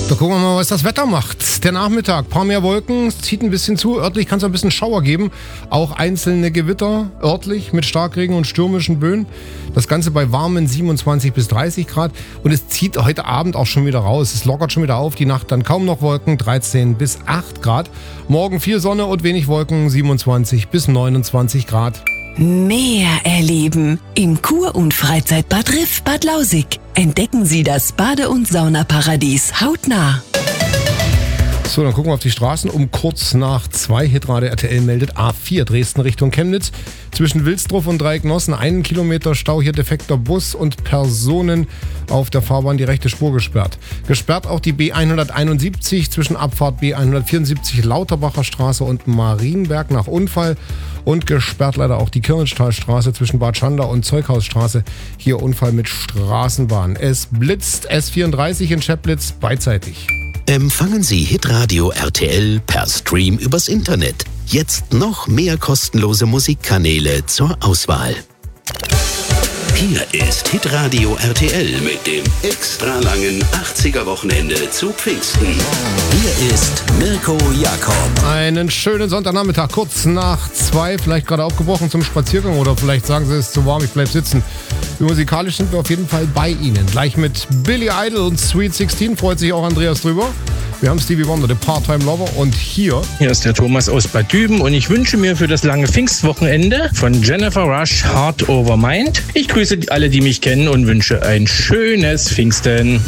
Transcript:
Da gucken wir mal, was das Wetter macht. Der Nachmittag, paar mehr Wolken, es zieht ein bisschen zu. Örtlich kann es ein bisschen Schauer geben. Auch einzelne Gewitter örtlich mit Starkregen und stürmischen Böen. Das Ganze bei warmen 27 bis 30 Grad. Und es zieht heute Abend auch schon wieder raus. Es lockert schon wieder auf. Die Nacht dann kaum noch Wolken, 13 bis 8 Grad. Morgen viel Sonne und wenig Wolken, 27 bis 29 Grad. Meer erleben im Kur- und Freizeitbad Riff Bad Lausick. Entdecken Sie das Bade- und Saunaparadies hautnah. So, dann gucken wir auf die Straßen. Um kurz nach 2 Hitradio RTL meldet A4 Dresden Richtung Chemnitz. Zwischen Wilsdruff und Dreiecknossen 1 Kilometer Stau, hier defekter Bus und Personen auf der Fahrbahn, die rechte Spur gesperrt. Gesperrt auch die B171 zwischen Abfahrt B174 Lauterbacher Straße und Marienberg nach Unfall. Und gesperrt leider auch die Kirnenstahlstraße zwischen Bad Schandau und Zeughausstraße. Hier Unfall mit Straßenbahn. Es blitzt S34 in Scheplitz beidseitig. Empfangen Sie Hitradio RTL per Stream übers Internet. Jetzt noch mehr kostenlose Musikkanäle zur Auswahl. Hier ist Hitradio RTL mit dem extra langen 80er-Wochenende zu Pfingsten. Hier ist Mirko Jakob. Einen schönen Sonntagnachmittag, kurz nach 2, vielleicht gerade aufgebrochen zum Spaziergang oder vielleicht sagen Sie, es ist zu warm, ich bleib sitzen. Musikalisch sind wir auf jeden Fall bei Ihnen. Gleich mit Billy Idol und Sweet 16 freut sich auch Andreas drüber. Wir haben Stevie Wonder, der Part-Time Lover, und hier ist der Thomas aus Bad Düben und ich wünsche mir für das lange Pfingstwochenende von Jennifer Rush Heart Over Mind. Ich grüße alle, die mich kennen und wünsche ein schönes Pfingsten.